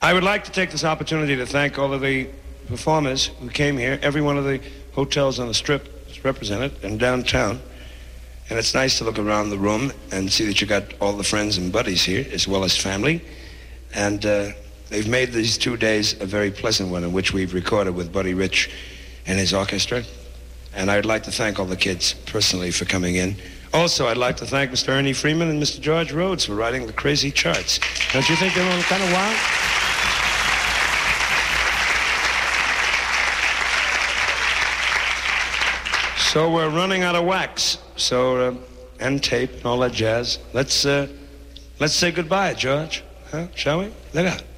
I would like to take this opportunity to thank all of the performers who came here. Every one of the hotels on the Strip is represented, and downtown. And it's nice to look around the room and see that you got all the friends and buddies here, as well as family. And they've made these 2 days a very pleasant one, in which we've recorded with Buddy Rich and his orchestra. And I'd like to thank all the kids personally for coming in. Also, I'd like to thank Mr. Ernie Freeman and Mr. George Rhodes for writing the crazy charts. Don't you think they're all kind of wild? So we're running out of wax. So, and tape and all that jazz. Let's say goodbye, George. Huh? Shall we? Look out.